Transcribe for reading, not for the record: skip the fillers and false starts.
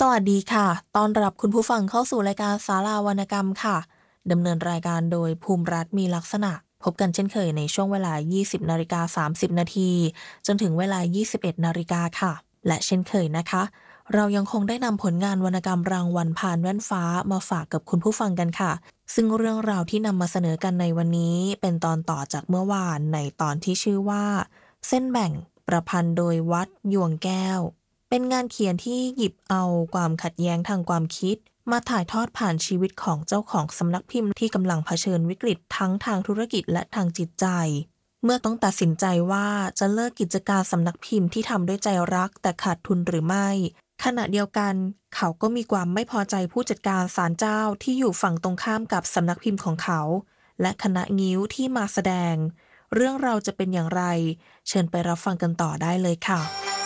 สวัสดีค่ะต้อนรับคุณผู้ฟังเข้าสู่รายการศาลาวรรณกรรมค่ะดำเนินรายการโดยภูมิรัฐมีลักษณะพบกันเช่นเคยในช่วงเวลา 20:30 นาทีจนถึงเวลา 21 นาฬิกาค่ะและเช่นเคยนะคะเรายังคงได้นำผลงานวรรณกรรมรางวัลผ่านแว่นฟ้ามาฝากกับคุณผู้ฟังกันค่ะซึ่งเรื่องราวที่นำมาเสนอกันในวันนี้เป็นตอนต่อจากเมื่อวานในตอนที่ชื่อว่าเส้นแบ่งประพันธ์โดยวัดยวงแก้ว เป็นงานเขียนที่หยิบเอาความขัดแย้งทางความคิดมาถ่ายทอดผ่านชีวิตของเจ้าของสำนักพิมพ์ที่กำลังเผชิญวิกฤตทั้งทางธุรกิจและทางจิตใจเมื่อต้องตัดสินใจว่าจะเลิกกิจการสำนักพิมพ์ที่ทำด้วยใจรักแต่ขาดทุนหรือไม่ขณะเดียวกันเขาก็มีความไม่พอใจผู้จัดการศาลเจ้าที่อยู่ฝั่งตรงข้ามกับสำนักพิมพ์ของเขาและคณะงิ้วที่มาแสดงเรื่องราวจะเป็นอย่างไรเชิญไปรับฟังกันต่อได้เลยค่ะ